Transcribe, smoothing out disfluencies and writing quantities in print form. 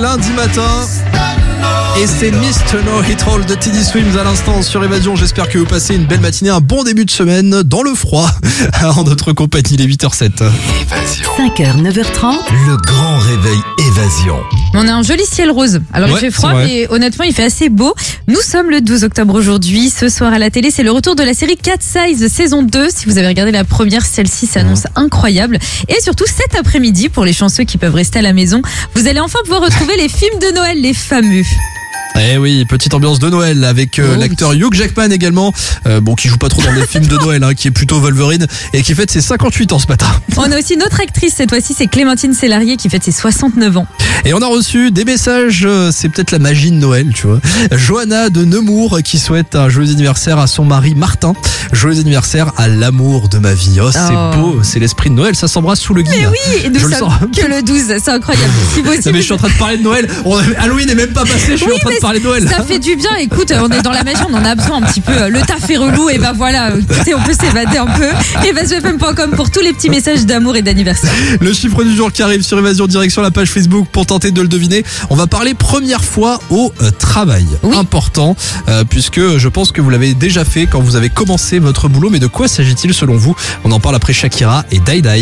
lundi matin. Et c'est Mr. No Hit Roll de Teddy Swims à l'instant sur Évasion. J'espère que vous passez une belle matinée, un bon début de semaine dans le froid. En notre compagnie, il est 8h07. Évasion. 5h, 9h30. Le grand réveil Évasion. On a un joli ciel rose. Alors Ouais, il fait froid, c'est vrai. mais honnêtement, il fait assez beau. Nous sommes le 12 octobre aujourd'hui. Ce soir à la télé, c'est le retour de la série Cat Size saison 2. Si vous avez regardé la première, celle-ci s'annonce incroyable. Et surtout, cet après-midi, pour les chanceux qui peuvent rester à la maison, vous allez enfin pouvoir retrouver les films de Noël, les fameux. Eh oui, petite ambiance de Noël avec l'acteur Hugh Jackman également, qui joue pas trop dans les films de Noël, qui est plutôt Wolverine et qui fête ses 58 ans ce matin. On a aussi une autre actrice, cette fois-ci, c'est Clémentine Célarié qui fête ses 69 ans. Et on a reçu des messages, c'est peut-être la magie de Noël, tu vois. Johanna de Nemours qui souhaite un joyeux anniversaire à son mari Martin. Joyeux anniversaire à l'amour de ma vie. Oh, c'est beau, c'est l'esprit de Noël, ça s'embrasse sous le gui. Mais oui, et nous Je le sommes sens. que le 12, c'est incroyable. Si vous aussi, Non mais je suis en train de parler de Noël. Halloween n'est même pas passé, je suis Oui, en train de mais parler de Noël. ça fait du bien, écoute, on est dans la magie, on en a besoin un petit peu. Le taf est relou, et ben voilà, écoutez, on peut s'évader un peu. EvasionFM.com pour tous les petits messages d'amour et d'anniversaire. Le chiffre du jour qui arrive sur Évasion, direction la page Facebook pour tenter de le deviner. On va parler première fois au travail. Oui. Important, puisque je pense que vous l'avez déjà fait quand vous avez commencé votre boulot. Mais de quoi s'agit-il selon vous? On en parle après Shakira et Dai Dai.